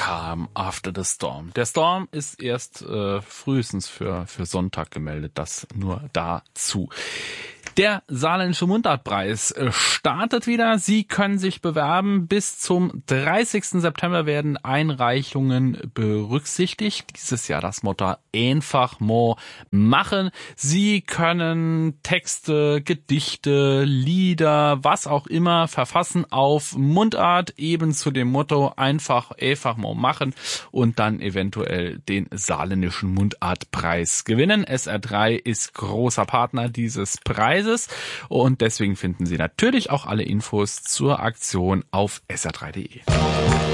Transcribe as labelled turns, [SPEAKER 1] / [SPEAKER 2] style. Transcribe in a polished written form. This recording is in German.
[SPEAKER 1] calm after the storm. Der Storm ist erst frühestens für Sonntag gemeldet, das nur dazu. Der Saarländische Mundartpreis startet wieder. Sie können sich bewerben. Bis zum 30. September werden Einreichungen berücksichtigt. Dieses Jahr das Motto einfach mal machen. Sie können Texte, Gedichte, Lieder, was auch immer verfassen auf Mundart, eben zu dem Motto einfach mal machen und dann eventuell den Saarländischen Mundartpreis gewinnen. SR3 ist großer Partner dieses Preises. Und deswegen finden Sie natürlich auch alle Infos zur Aktion auf sr3.de.